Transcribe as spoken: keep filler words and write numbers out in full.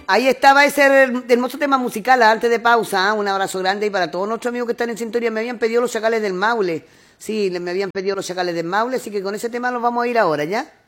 Ahí estaba ese hermoso tema musical antes de pausa. ¿eh? Un abrazo grande y para todos nuestros amigos que están en sintonía. Me habían pedido los chacales del Maule. Sí, me habían pedido los chacales del Maule, así que con ese tema los vamos a ir ahora, ¿ya?